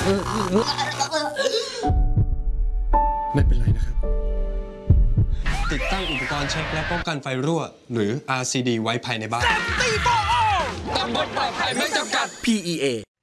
ไม่เป็นไรนะครับติดตั้งอุปกรณ์เช็คและป้องกันไฟรั่วหรือ RCD ไว้ภายในบ้านตำบลปลอดภัยไม่จำกัด PEA